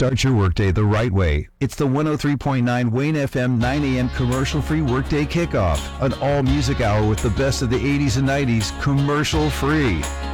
Start your workday the right way. It's the 103.9 Wayne FM 9 a.m. commercial-free workday kickoff. An all-music hour with the best of the 80s and 90s commercial-free.